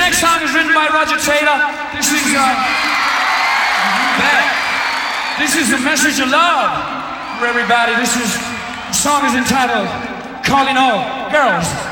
next song is written by Roger Taylor. This is a message of love for everybody. The song is entitled Calling All Girls.